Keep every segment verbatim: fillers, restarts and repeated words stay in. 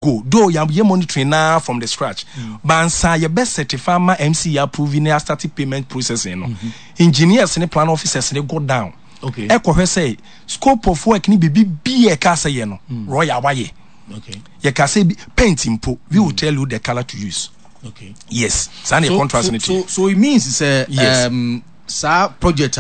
go. Though you are monitoring now from the scratch. Mm. But say your best certify my M C approving a static payment processing. Mm-hmm. Engineers and the plan officers they go down. Okay. Eko say scope of work ni be be a kasa yeno. Royal waye. Okay. You can say painting po. We will tell you the color to use. Okay. Yes. So so, contrast so, so, so it means it's a yes. um sa project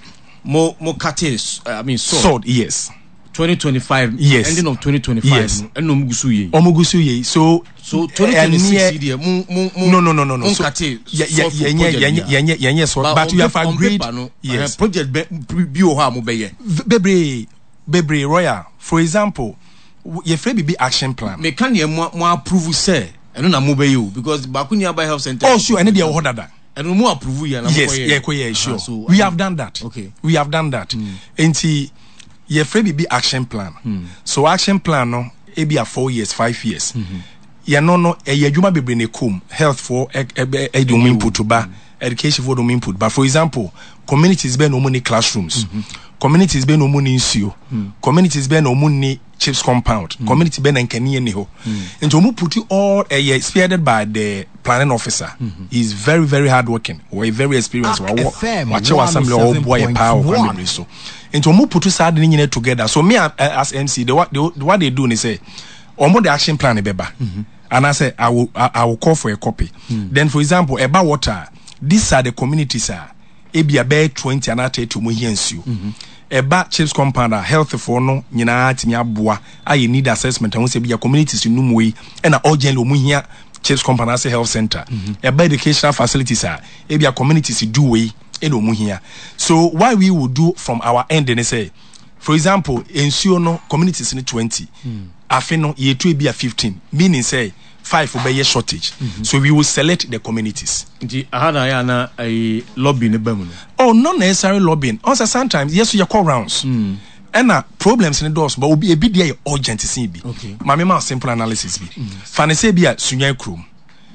mo mo cates I mean sword. Sword, yes. twenty twenty-five yes. ending of twenty twenty-five yes. and no mugusu ye. Omugusu ye. So so twenty twenty-six there mo mo no no no no no. So yeah yeah yeah yeah yeah yeah yeah so but you have agreed yes project bi o ha mo be ye. Bebre bebre royal for example ye free be action plan. Me can ye mo approve say eno na mo be you because Bakuni Aba Health Center. Oh sure, ene dey ho dada. Eno mo approve ya na mo yes, yeah, yeah, sure. So, we have done that. Okay. We have done that. Mm. Enti ye free be action plan. Mm. So action plan no e be a four years, five years. Mm-hmm. Ye no no e ye adwuma bebre ne kom health for e e do input to ba education for do input. But for example, communities be no money classrooms. Mm-hmm. Communities be no money nsio. Mm. Communities be no money chips compound. Mm. Community be na nkani ni ho. And to put it all uh, yeah, spearheaded by the planning officer. Mm-hmm. He's very very hardworking. We're very experienced. Watch our assembly all boy power family so. And to put us all together. So me uh, as M C, the what the, what they do is say, omo the action plan beba. Mm-hmm. And I say I will I, I will call for a copy. Mm. Then for example, about water, these are the communities are ebi about twenty and thirty to muhiensu. Mm-hmm. Eba chips compound health for no nyina timi aboa aye need assessment and we say be communities in numwe and urgent omuhia chips compound as health center. Mm-hmm. Eba educational facilities are ebia communities do we and omuhia. So why we will do from our end and say for example ensure no communities in twenty mm. afi no ye two be fifteen meaning say five will be a shortage. Mm-hmm. So we will select the communities. The Ahana a lobby in the Oh, not necessarily lobbying. Also, sometimes yes, you call rounds. Mm. And uh, problems in the doors, but will be a bit there urgent to see. Okay. My mama simple analysis be. Fancy be a sunya krum.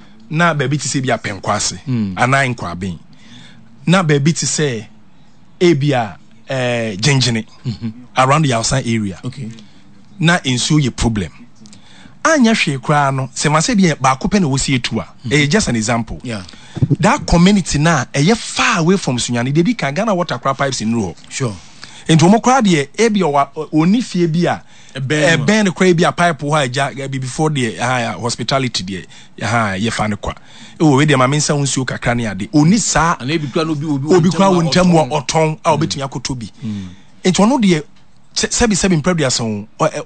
Na baby to see be a penquasi. And I inquire. Na baby to say a be a gingine around the outside area. Okay. Na ensure your problem. Anya hwe kra no se ma se bi ba kope na wosi etu a eh just an example yeah that community na eh far away from Sunyani they be can Ghana water cra pipes in ro sure ento mo kra de e bi oni fie bi a e ben kra bi a pipe ho aja before the hospitality de ha ye fa ne kwa e wo we de ma mensa hunsuo kakra ne ade oni sa na e bi kra no bi obi obi kra won tam a oton a obetumi akoto bi ento no de sebi sebi impredua so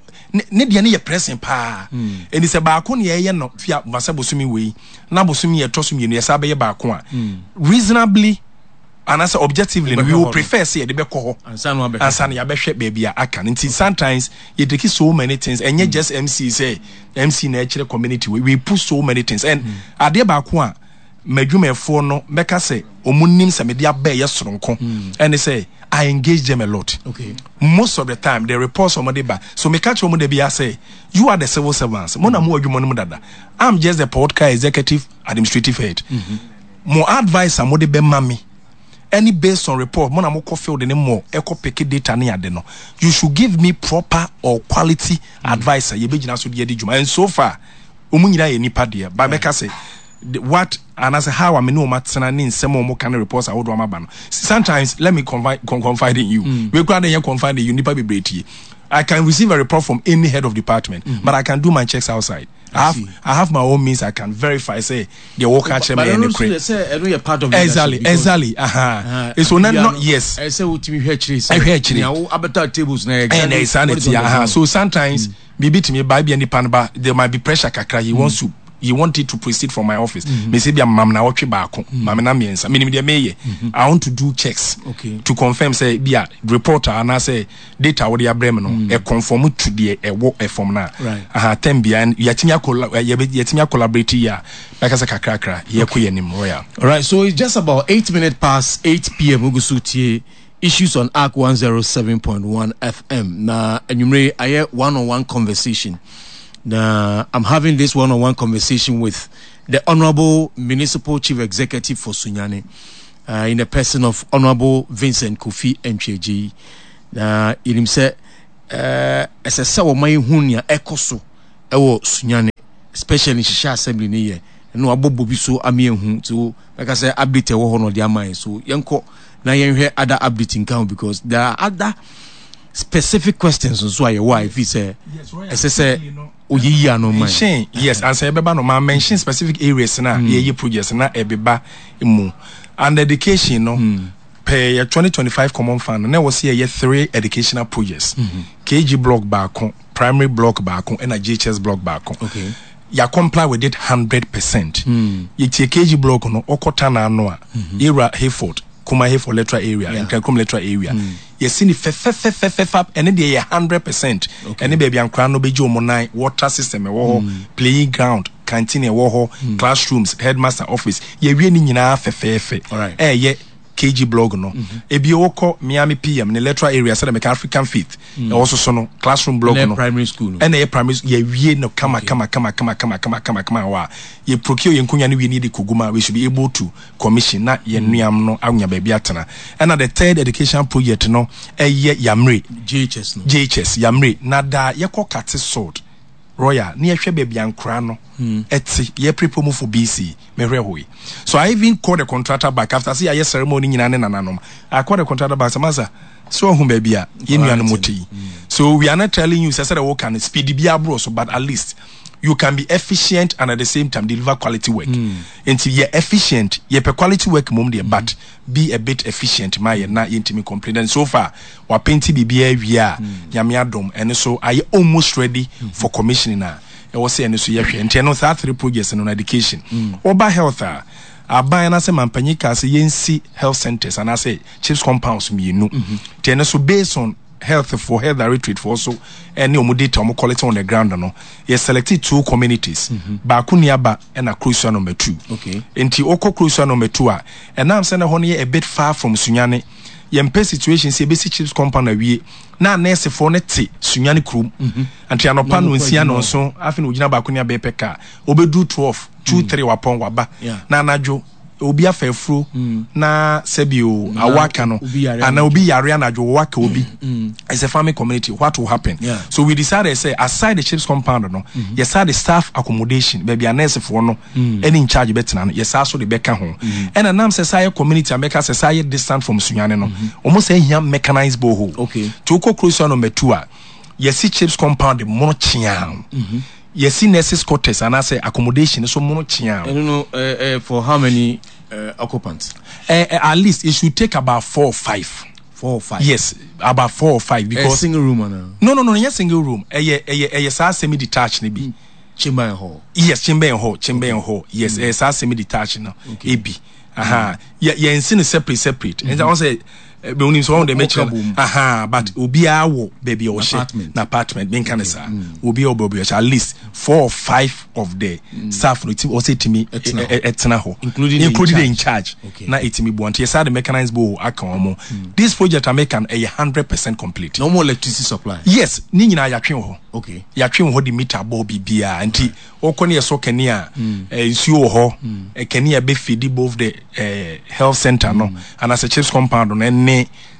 ne de ne ye pressing pa eni se ba ko ne ye no fia masa bosumi we na bosumi ye to so mienu ye sa be ye ba ko a reasonably and as objectively we will prefer say de be ko ho ansa no ansa no ya be hwe baby a aka nti sometimes you take so many things and you just M C say M C na actually community we, we put so many things and mm. ade ba ko a madwumefo no meka say omunim se me de aba ye soronko and they say I engage them a lot. Okay. Most of the time, the reports on Modiba. So me catch on Modiba say, you are the civil servants. Mona mo adwuma dada. I'm just the podcast executive administrative head. Mm-hmm. More advice on Modiba mami. Any based on report, mona mo field any more eco pick data ni adeno. You should give me proper or quality mm-hmm. advice. Ye be jina so de juma. And so far, umunyira ye nipa dia. Ba meka say what and as how I mean no matter in some more kind of reports I would do my sometimes let me confide confide in you. Mm. We can't confide in you nipa be breti. I can receive a report from any head of department, mm-hmm. but I can do my checks outside. I, I have see. I have my own means. I can verify. Say the work catch me and the say I know you're part of exactly exactly. Uh huh. It's not not yes. I say what you hear actually. I hear actually. Now about tables na exactly. And sanity. Uh huh. So sometimes me beat me by be any pan ba there might be pressure kakra. He wants to. You want it to proceed from my office. Me say be mam na wotwe baako. Mam na miensa. Me de meye. I want to do checks. Okay. To confirm say be a reporter and I say data wo de abrem no e conform to the e wo e form na. Right. Aha tem bia yatimi akola yatimi collaborate ya. Like say kakrakra ye ko yenim royal. All right. So it's just about eight minutes past eight p m ugusutie issues on A R C one oh seven point one F M. Na enyumre aye one-on-one conversation. Now, I'm having this one-on-one conversation with the Honorable Municipal Chief Executive for Sunyani, uh, in the person of Honorable Vincent Kofi Ntweji. Now, uh, he said, uh, as a saw my hunya ekoso, ewo Sunyani. especially Shisha Assembly ni ye no abobo bi so ame ehu so like I say update e wo ho no de amai so yenko na yen hwe other update in count because there are other specific questions so aye why if he say yes say oyiyi ano man yes answer ebeba no man mention specific areas na ye ye projects na ebeba mu and education no mm. per twenty twenty-five common fund na was here three educational projects mm-hmm. K G block baako primary block baako and a G H S block baako okay ya comply with it one hundred percent mm. ye K G block no okota na ano a era Hayford Kuma Hayford electoral area and Kakum electoral area mm. ye see ni fe fe fe fe fe fe and dey one hundred percent and baby ankra no beji omonai water system e wo mm. playing ground canteen e wo ho mm. classrooms headmaster office ye wie ni nyina fe fe fe eh ye K G blog no mm-hmm. ebi woko Miami P M in electoral area so the African Faith mm. also so no classroom blog no primary school no and a primary ye wie no kama okay. kama kama kama kama kama kama kama wa ye procure ye nkunya no we need kuguma we should be able to commission na ye nuam no awnya ba bia tena and the third education project no eye Yamre G H S no G H S Yamre na da ye ko kate sword royal na ye hwe ba bia nkra no mm. eti ye prepare mu for B C me hwe hoyi so I even called the contractor back after see a ceremony nyina ne nananom I called the contractor back maza so hu ba bia ye nuanu moti so we are not telling you say say the work can speed bia bro so but at least you can be efficient and at the same time deliver quality work mm. until you're efficient you per quality work mum there mm. but be a bit efficient my na intimi complain and so far wa painting bibia wia nyame adom and so I almost ready mm. for commissioning na e was say and so ye hwe enti no that three projects in education mm. oba health a aban na se mampanyi ka se yensi health centers and I say chiefs compounds mi nu enti so based on health for health retreat for also any omo data omo quality on the ground no you selected two communities mm-hmm. baako niaba and a crucial number two okay enti oko crucial number two a and am say na hono a bit far from Sunyane yempe situation say basic chiefs compound awie na nurse for ne te Sunyane krum mhm anti anopa no nsia no so afi no gina baako niaba epeka obedu twelve two three wapon waba na anajo obi afefro mm. na sebio awaka no ana obi yare anajo waka obi mm. as a farming community what will happen yeah. so we decided say aside the chiefs compound no mm-hmm. yes the staff accommodation baby a nurse for no mm. any in charge betina no yes also the beka ho mm. and anam say say community ameka say say distant from Sunyane no mm-hmm. almost say here mechanized borehole okay to ko crucial number two a yes chiefs compound the mono chia mhm yes nurses quarters and I say accommodation so mono chia I don't know uh, uh, for how many uh, occupants uh, uh, at least it should take about four or five four or five yes about four or five because a single room or no no no no yes single room eh eh eh eh semi detached be mm. chamber and hall yes chamber and hall chamber and hall yes eh mm. semi detached no okay. E B aha yeah yeah in separate separate and I want say be unim so on the metro aha but obi awo baby o she na apartment ben kan sa obi obi at least four or five of the staff no team o say timi etna ho including including in charge na etimi bu anti say the mechanized bo aka omo this project American a one hundred percent complete no more electricity supply yes ni nyina ya twen ho okay ya twen ho the meter bo bibia anti okone yeso kani a nsuo ho e kani a be feed both the health center no and as a chiefs compound no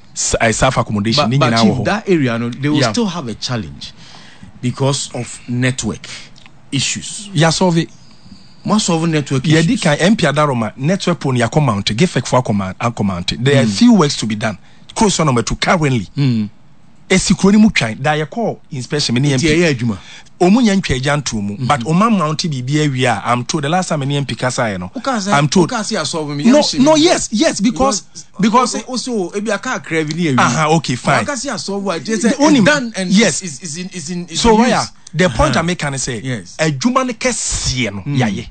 I self accommodation but, but in that area no, they will yeah. still have a challenge because of network issues. Yeah, solve it. Most of network yeah, issues. Yeah, M P Adaroma network on your command give for command and command. There mm. are few works to be done. Close number two currently. Mm. Esikro mu twan da ye call inspection me M P. Yeah, adwuma. Omunya ntwa agyanto mu but oma mount bibia wi a I'm told the last time me M P kasa no I'm told no no yes yes because because also e bia ka craven here aha okay fine kasa solve what just done and yes is is in is in so why the point I make can say yes adwuma ne kese no yaye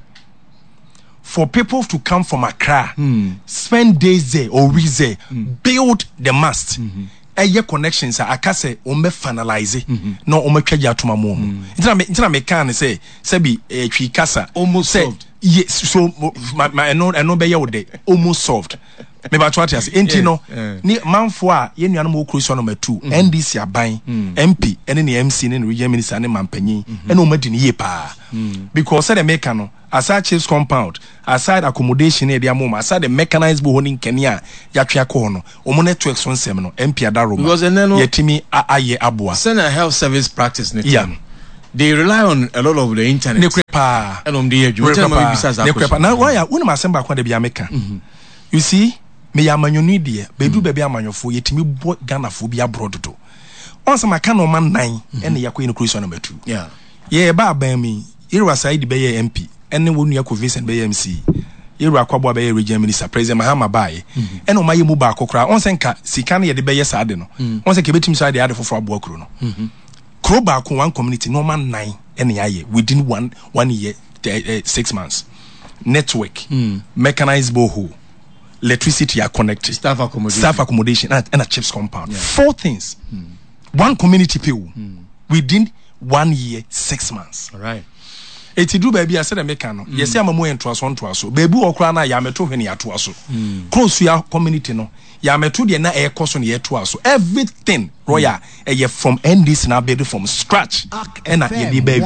for people to come from Accra mm. spend days there or weeks there mm. build the mast mm-hmm. Eye connections a akase o me finalize no o matwa gya atoma mo ntina me ntina me kan say say bi twi kasa almost solved yes so my no no be ye wo de almost solved me ba twat as enti no ni manfo a ye nuanom o cruise number two N D C aban M P ene ne M C ne region minister ne mampanyin ene o madi ne ye pa because say the make no aside chiefs compound aside accommodation e dia mom aside the mechanized bo honing kenia ya twa ko no omo network so nsem no M P Adaroma because ene no yetimi aye aboa send a health service practice ne yeah they rely on a lot of the internet. Nekrepa. And on the edge. Nekrepa. Now, why are one of my samba kwa de biameka? You see, me ya manyoni dear, bedu baby amanyofo, yet me boy Ghana phobia abroad to. Once my can man nine, and the Yaku in cruise number two. Yeah. Yeah, ba me. Here was I the Bay M P, and then when you could visit Bay M C. Here are Kwabwa Bay region minister, President Mahama Bay, and on my Muba Kokra, on Senka, Sikani at the Bay Sardino. Once I keep it inside the other for Abwakruno. Kroba one community, no man nine, any year, within one one year, uh, six months. Network, mm. mechanized borehole, electricity are connected, staff accommodation, staff accommodation, and, and a chips compound. Yeah. Four things. Mm. One community people mm. within one year, six months. All right. Eti do baby I said a mechano. Yes, I'm a more into one to us. Baby or crana yameto when ya to us. Close to your community no. Yameto the na air cost on year to us. Everything royal a year from end this now baby from scratch. And at the baby.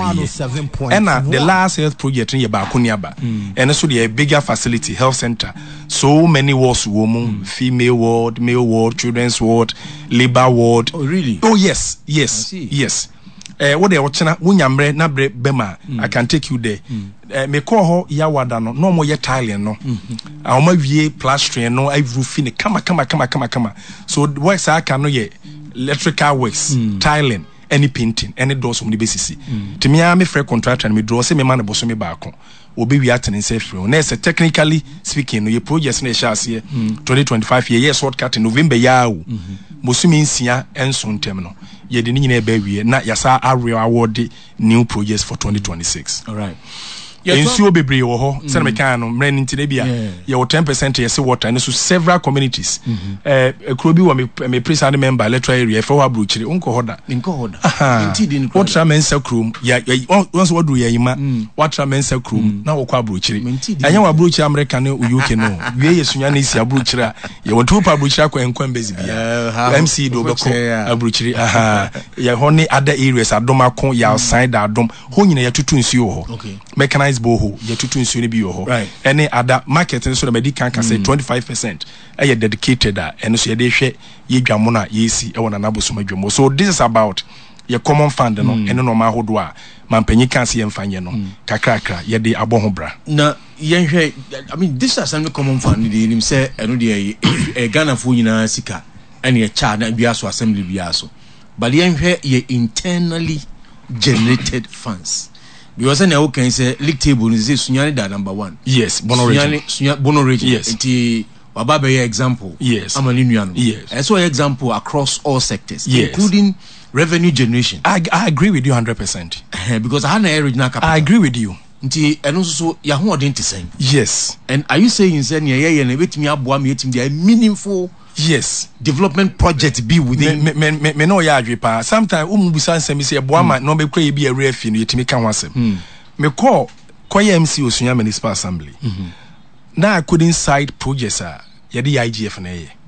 And the last health project in your Bakuniaba. And also the bigger facility, health center. So many wards, woman, female ward, male ward, children's ward, labor ward. Oh really? Oh yes, yes, yes. Eh, what they watching na wunyamre na bre bema mm. I can take you there. Mm. Eh, me call ho ya wada no no mo ye tile no. Ah mm-hmm. wie plastering no I roofing kama kama kama kama kama. So the works I can no ye electrical works, mm. tiling, any painting, any doors from the basis. Mm. To me I me free contractor and me draw say me man boso me baako. Obi we at and say free. Na say technically speaking no ye project na sha ase twenty twenty-five year shortcut in November ya o. Mosumi nsia enso ntem no. Ye de nyina eba wie na yasa awre award new projects for twenty twenty-six. All right. Ensuo bebre wo ho se na meka no mre ntine bia ye ten percent yesi water and so several communities. Eh ekro bi wo me me president member electoral area for wa bruchiri unko hoda nko hoda ntidi nko water mensa krom ya once wadu ya yima water mensa krom na wo kwa bruchiri anya wa bruchiri America ne U K no wie yesunya na isi abruchiri a ye wonto pa bruchiri akwa enkwan bezi bia M C do beko abruchiri aha ye ho ne other areas adom akon ya outside adom ho nyina ya tutu nsuo ho okay mechanized boho ye tutu nsuo ne bi ho right any other market so the medical can say twenty-five percent eh dedicated a eno so ye de hwe ye dwamo na ye si e wona nabosoma dwamo. So this is about your common fund no eno no ma hodo a mampanyi kan se ye mfanye no kakrakra ye de aboho bra na ye hwe. I mean this is some common fund de nim say eno de e Ghana fo nyina sika ene ye cha na bia so assembly bia so but ye hwe ye internally generated funds. Because I know can say league table is Sunyani da number one. Yes, Bono region. Sunyani Bono region. Yes. Iti Wababe example. Yes. Amaninuano. Yes. I saw example across all sectors, yes, including revenue generation. I I agree with you one hundred percent. Because I had an original capital. I agree with you. Nti and also ya ho odin tisem. Yes. And are you saying say na ye ye na betimi aboa me etim dey meaningful yes development project be within me me me, me no ya adwe pa sometimes umu busan sem say aboa ma no be kra ye bi a refi no yetimi ka ho asem. Me call koye M C Osunya Municipal Assembly. Mm-hmm. Now I couldn't cite projects uh yedi I G F na ye.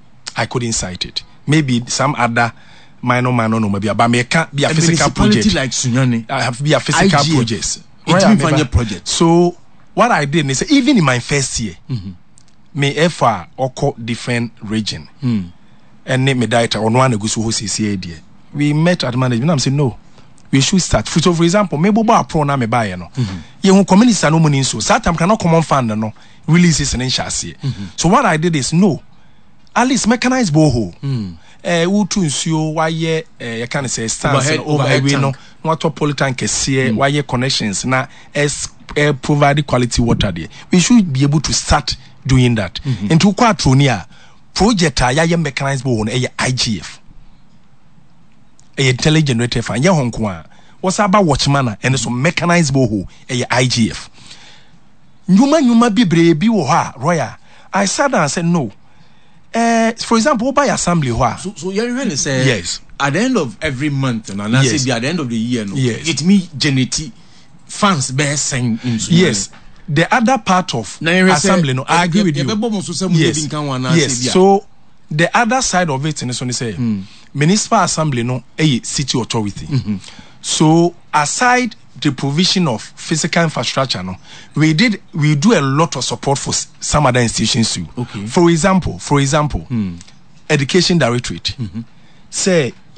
I couldn't cite it. Maybe some other minor minor no maybe but me can't be a, a physical project like Sunyani. I have to be a physical project. Right, project. So what I did is even in my first year, mm-hmm, me ever oko different region. Mm. And me data on one go so C A. We met at management. I'm saying no. We should start. So for example, me boba pro na me buy no. Ye hu community no money so. Satam cannot common fund no. Releases and shasi. So what I did is no. At least mechanized boho. Mm. Eh utu nsuo waye eh can say stands over we no metropolitan kese waye connections na es eh, provide quality water there. We should be able to start doing that. Mm-hmm. Into kwatronia project a yaye mechanized boho no eh I G F. A intelligent generator fan ya honko a what's about watchman and so mechanized boho a I G F nyuma nyuma bibre bi wo ha royal. I sat down and said no. Uh, for example, by assembly ho so, so you're really say yes at the end of every month and I yes, say at the end of the year no yes, it me generate funds be send into yes the other part of assembly no I agree with you yes, yes. So the other side of it in this one say mm. municipal assembly no a city authority. Mm-hmm. So aside the provision of physical infrastructure no we did we do a lot of support for some other institutions too. Okay. For example for example mm. education directorate mm-hmm, say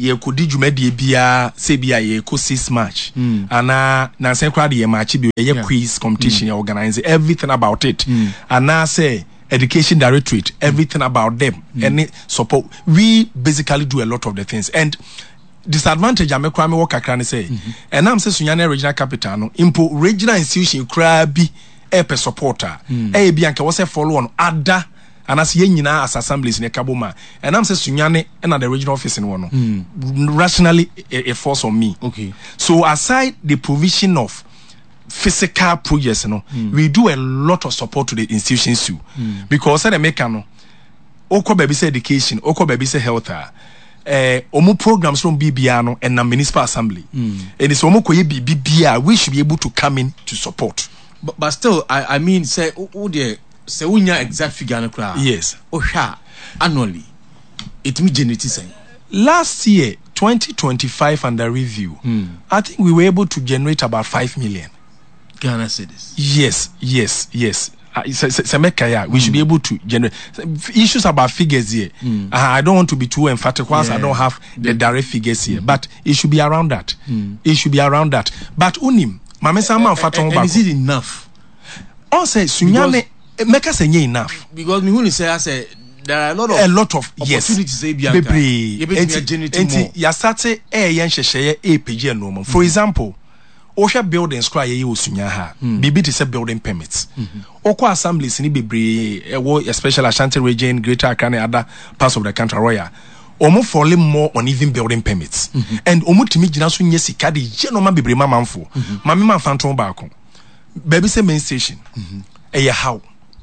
ye kodi dwumadi bia se bia ye ko six match mm. ana na say crowd ye match bi ye yeah. quiz competition mm. organize everything about it mm. ana say education directorate everything mm. about them mm. and support. We basically do a lot of the things. And disadvantage I'm a me work akra say mm-hmm. and I'm say Sunyani regional capital no impo regional institution kra bi e pe supporter mm. e bi anka wo say follow on other and as ye nyina as assemblies in Kaboma and I'm say Sunyani and the regional office in one mm. rationally a, a force on me. Okay. So aside the provision of physical projects, you know, mm. we do a lot of support to the institutions too. Mm. Because the mekano oko baby say education, oko baby say health eh omu programs from B B R no and the municipal assembly. Mm. And it's omu koye B B R, we should be able to come in to support. But, but still I I mean say o de say unya exact figure no kra. Yes. O hwa annually it me generate say. Last year twenty twenty-five under review, mm. I think we were able to generate about five million Ghana cedis. Yes, yes, yes. Uh, it's, it's, it's a mekaya. We mm. should be able to generate issues about figures here. Mm. Uh, I don't want to be too emphatic once yeah. I don't have the, the direct figures here, mm. but it should be around that. Mm. It should be around that. But unim, mama sama uh, uh, uh, is it enough? Also, Sunyane make us enough because me who say I say there are a lot of a lot of opportunities. Yes, baby. Enti ya start eh yen hwehweye e page no mo. For example. Osha buildings cry ye osunya ha bibi to say building permits oko assemblies ni bebre e especially Ashanti region, Greater Accra and other parts of the country royal omo falling more on even building permits mm-hmm. and omo timi gina so nye sika de je no ma bebre ma manfo ma me ma fanton ba ko baby say main station mm-hmm. e how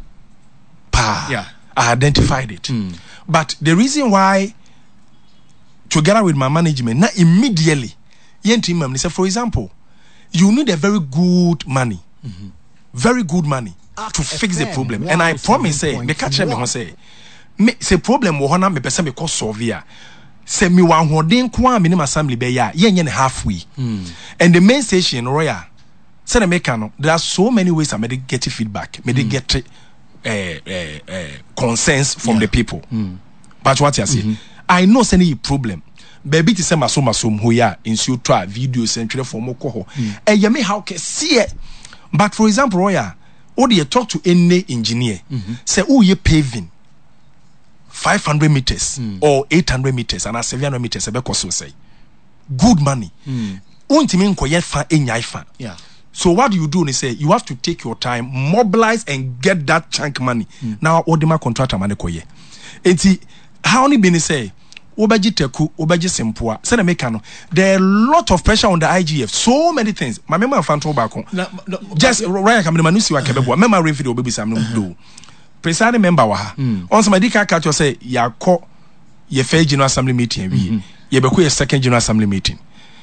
pa yeah I identified it mm. but the reason why together with my management na immediately yenti mam say for example you need a very good money, mm-hmm. very good money At to fix the problem. And I promise, say, me catch me say, me say problem wo hona me pese me ko solve ya. Say me wan hoden kwa me ni assembly be ya, ye nye halfway. Mm. And the main station royal. Say the mekano, there are so many ways I may get feedback, may mm. get uh, uh, uh, consensus from yeah. the people. Mm. But what you say, mm-hmm. I know any problem. Baby to say maso maso mhoya insuo twa videos and trade for moko ho eh ye me how can see it. But for example roya or you talk to any engineer mm-hmm. say oh you paving five hundred meters mm. or eight hundred meters and seven hundred meters e be cost say good money untimi nkoye fa enyai fa yeah. So what do you do? They say you have to take your time, mobilize and get that chunk money. Mm. Now ordinary contractor money koye enti how ni been say Obaji teku, obaji sempoa. Send a mekano. There are a lot of pressure on the I G F. So many things. My memory fantom back on. Just right come the manusi wa kebebo. Mema refi do baby sam no do. Presiding member wa ha. On some dika catch you say ya ko ye first general assembly meeting we. Ye be ko ye second general assembly meeting.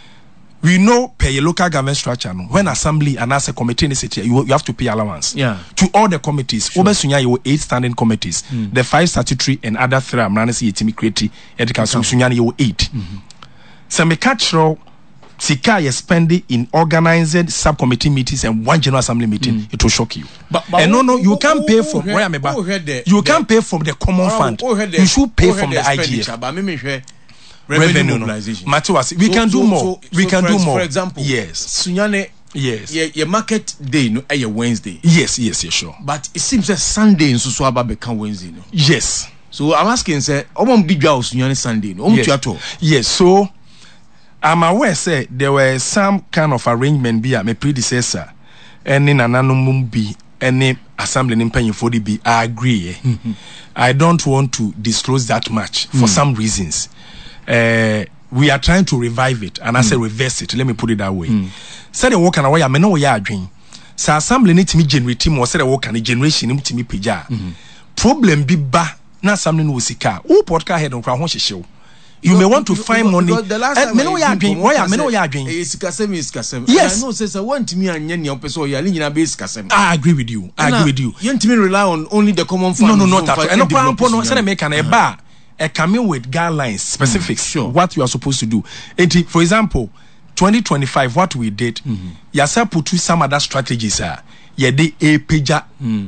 We know per your local government structure no when assembly and as a committee in the city you, you have to pay allowance yeah. to all the committees. Sure. Obesunya you eight standing committees, mm. the five statutory and other three amranesi yetimi create education sunya you eight. Mm-hmm. So me catch sika you spend in organized subcommittee meetings and one general assembly meeting, mm. it will shock you. But, but and no no you can't pay from where me back. You can't pay from the common oh, fund. Oh, you should pay from the I G F. Revenue, revenue mobilization. Matuasi, we so, can do so, more. So, we so can for, do more. For example, yes. Sunyane, yes. Your, your market day no, a Wednesday. Yes, yes, yes, sure. But it seems that Sunday in Suswaba become Wednesday. No? Yes. So I'm asking, say, Omon big house Sunyane Sunday. No? Yes. Yes. So I'm aware, say there were some kind of arrangement be my predecessor, and in anonymum be any assembly in paying for the be. I agree. Mm-hmm. I don't want to disclose that much for mm. some reasons. Uh, we are trying to revive it and I mm. say reverse it. Let me put it that way. Mm. Say the work and away, I may know we are doing. So assembly need to me generate team or say the work and generation need to me pija. Mm-hmm. Problem be ba na something we see car. Who podcast head on crown show. You, you may want to you, find you, money. The last time I know you are doing. Why I know you are doing. It's kasem is kasem. Yes. I know says I want me and Yenya person you are linking a base kasem. I agree with you. I agree with you. You want me rely on only the common fund. No, no, not at all. And no problem. No, say make an a bar. A coming with guidelines, specifics, mm, sure. what you are supposed to do. And for example, twenty twenty-five, what we did, mm-hmm. yasa put some other strategies. Uh, yeah, they a pager, mm.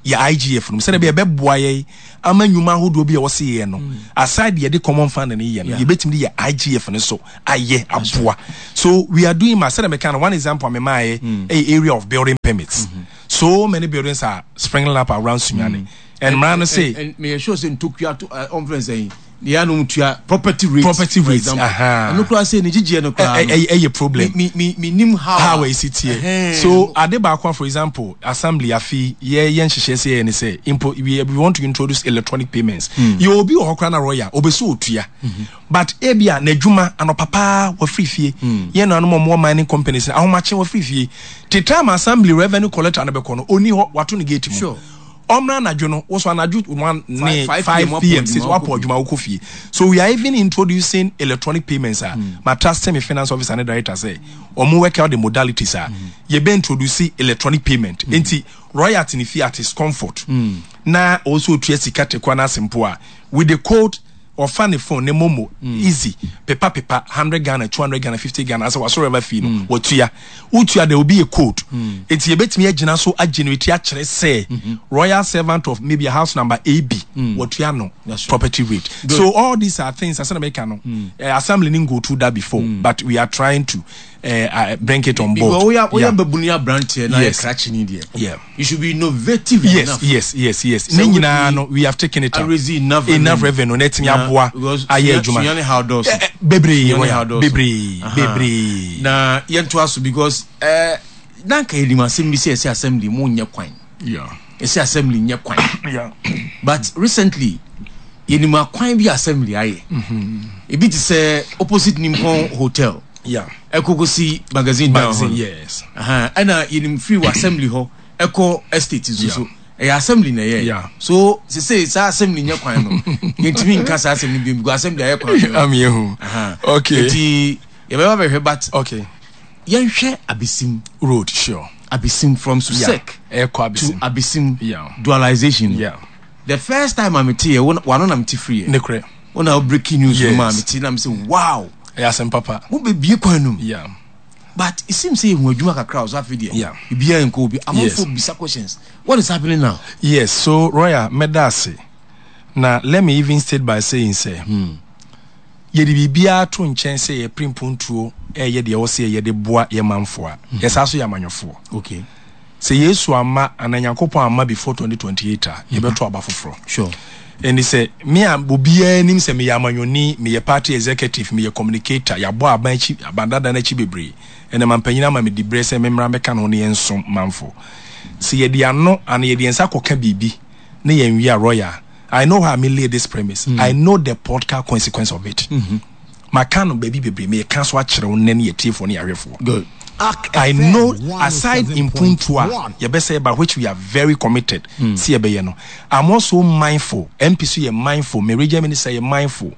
ya I G F no say be be boa ye ama nyuma hodo bi e wo se ye no aside ye the common fund ne ye no ye betimi ye I G F no so aye aboa. So we are doing my say me kind one example me my a area of building permits. Mm-hmm. So many buildings are springing up around Sunyani. Mm-hmm. And man say and me sure say Tokyo to conference saying the anum to property rates property rates aha no class say ni gigi no class a problem me me me nim how how is it here. So ade ba kwa for example assembly afi ye ye nhihye say any say impo we, we want to introduce electronic payments. Mm. You obi o hokra na roya obeso otua but ebia na adwuma anopapa wa free fie ye no anom mo mining companies ahomache wa free fie the time assembly revenue collector na be kono oni ho wato ne gate mu sure. Omra na jono also anaju one five p m six wapo adwuma ukofie. So we are even introducing electronic payments. Ah, mm. My trust me finance officer and director say omo work out the modalities. Ah, mm. ye be introduce electronic payment. Mm. Enti royalty ni fee at is comfort. Mm. Na also to sika te kwa na simple ah with the code or funny phone ne momo mm. easy paper paper one hundred Ghana two hundred Ghana fifty Ghana as was ever fee no what tuya utua there will be a code mm. it's ye betimi agina so a generate a kire say mm-hmm. royal servant of maybe a house number A B mm. what tuya no property rate. Good. So all these are things as an American mm. uh, assembly didn't go through that before mm. but we are trying to uh, uh, bring it on board. We are we are babunia branch here now scratching India. Yeah, you should be innovative yes, enough. Yes, yes, yes, yes. So we, no, we have taken it up. Enough, enough revenue. Net me aboa. Aye juma. How does bebre bebre bebre. Na yentu asu because eh na ka edima assembly say assembly mo nya kwan. Yeah. Say assembly nya kwan. Yeah. But recently yenima kwan bi assembly aye. Mhm. E bi say opposite Nimpon Hotel. Yeah. Eko see magazine magazine yes. Aha. Ana yenim free assembly ho Eko estate so. Yeah. A assembly na ye. Yeah. So se say sa assembly nya kwan no. Yentimi nka sa assembly bi go assembly aye kwan. Am yehu. Okay. Enti ye be be but okay. Yenhwe Abisim road sure. Abisim from Susek yeah. Abisim. to Abisim yeah. dualization. Yeah. The first time I'm here one one am free. Nekre. One our breaking news yes. from am ti na me say wow. Yes, and papa. Mo be bie kwanum. Yeah. But it seems say when adwuma kakra so afidie. Yeah. Bia enko bi among for bisa questions. What is happening now? Yes, so Roya medase. Now let me even state by saying say hmm. Yedi bibia to nchen say ye primpuntuo e ye de wo say ye de boa ye manfo a. Yes aso ya manyofo. Okay. Say Yesu ama ananyankopon ama before twenty twenty-eight a ye beto aba foforo. Sure. And he said, me am bobia nim se me yamanyoni me ye party executive me ye communicator ya bo abanchi abandada na chi bebre ene mampanyina ma me dibre se me mra meka no ne enso manfo se ye dia no ana ye dia nsa koka bibi na ye nwi a royal. I know how me lay this premise. Mm. I know the political consequence of it. Mm-hmm. Makano baby bebre me can so akere won ne ye tie for ne yarefo. Good. I know aside in Puntua, Yabese by which we are very committed. Mm. See no. I'm also mindful. M P C are mindful. My region minister are mindful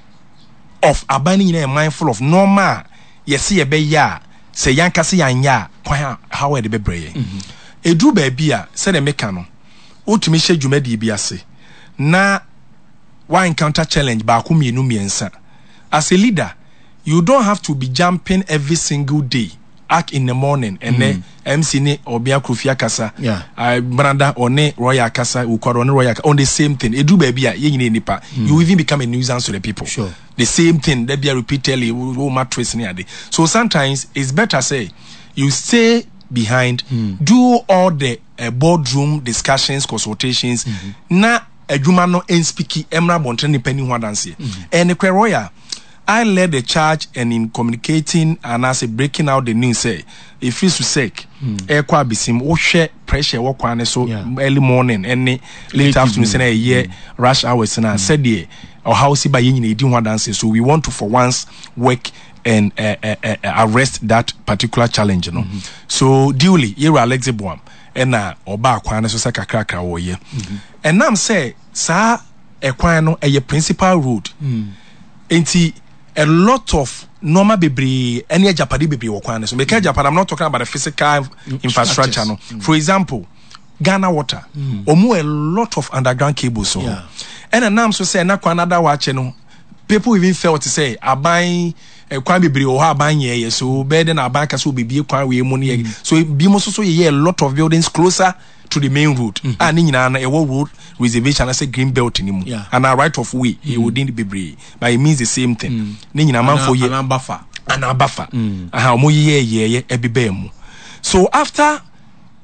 of abandoning a mindful of normal. Yes, see a ya say yankasi anya how are the bebre. A drew baby said a mechano. Ultimately, you made the na one counter challenge bakumi no miensa. As a leader, you don't have to be jumping every single day. Act in the morning and then M C ne Obia Krufia Kasa, yeah, I branda or ne Royal Kasa, Ukoro Royal on the same thing. It do baby a yin nipa. You even become a nuisance to the people. Sure. The same thing that be repeatedly who mattress near day. So sometimes it's better say you stay behind, mm. do all the uh, boardroom discussions, consultations. Mm-hmm. Na adwuma no en speaki emra bontre ni pani ho dance. And the Royal I led the charge and in communicating and as a breaking out the news say if it's sick air kwa bisim o share pressure work one so yeah. early morning and late, late afternoon say a year mm. rush hours and I said the or house by yin di ho dance so we want to for once work and uh, uh, uh, arrest that particular challenge you know. Mm-hmm. So duly here Alex Boam and na oba kwan so say kakra kakra wo ye and now say sa e kwan no e principal road mm. enti a lot of normal bebre any Japadi bebre wakwane. So because Japan, I'm not talking about the physical mm. infrastructure. No. Mm. For example, Ghana Water, mm. omo a lot of underground cables. So, yeah. And a nam so say na another watch no. People even felt to say I buy e kwan bebre o ha ban ye so be de na ban ka so bebie kwan we mu ne so bi mo so so ye a lot of buildings closer to the main road mm-hmm. and ni na e road reservation as a green belt ni mu yeah. and a right of way mm-hmm. e within the bebre but it means the same thing mm-hmm. ni nyina man for ye an buffer an buffer mm-hmm. aha mo ye ye ye e bebe mu so after